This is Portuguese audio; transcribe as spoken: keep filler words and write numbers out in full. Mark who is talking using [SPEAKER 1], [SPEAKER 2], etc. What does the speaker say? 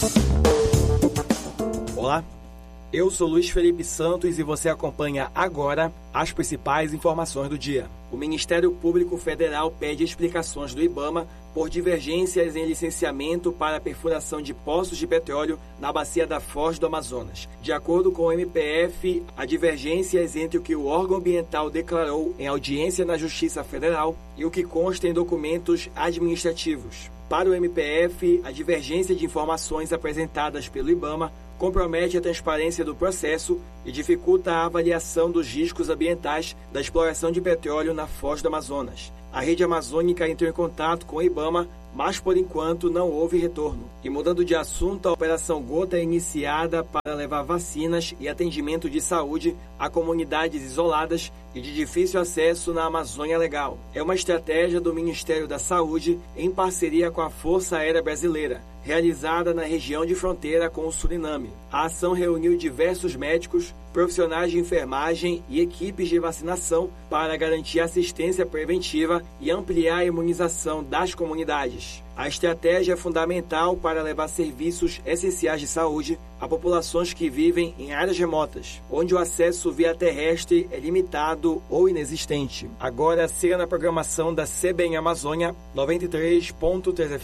[SPEAKER 1] Olá, eu sou Luiz Felipe Santos e você acompanha agora as principais informações do dia. O Ministério Público Federal pede explicações do IBAMA por divergências em licenciamento para a perfuração de poços de petróleo na bacia da Foz do Amazonas. De acordo com o M P F, há divergências entre o que o órgão ambiental declarou em audiência na Justiça Federal e o que consta em documentos administrativos. Para o M P F, a divergência de informações apresentadas pelo IBAMA compromete a transparência do processo e dificulta a avaliação dos riscos ambientais da exploração de petróleo na Foz do Amazonas. A Rede Amazônica entrou em contato com o IBAMA, mas por enquanto não houve retorno. E mudando de assunto, a Operação Gota é iniciada para levar vacinas e atendimento de saúde a comunidades isoladas e de difícil acesso na Amazônia Legal. É uma estratégia do Ministério da Saúde em parceria com a Força Aérea Brasileira, realizada na região de fronteira com o Suriname. A ação reuniu diversos médicos, profissionais de enfermagem e equipes de vacinação para garantir assistência preventiva e ampliar a imunização das comunidades. A estratégia é fundamental para levar serviços essenciais de saúde a populações que vivem em áreas remotas, onde o acesso via terrestre é limitado ou inexistente. Agora siga na programação da C B N Amazônia noventa e três ponto três F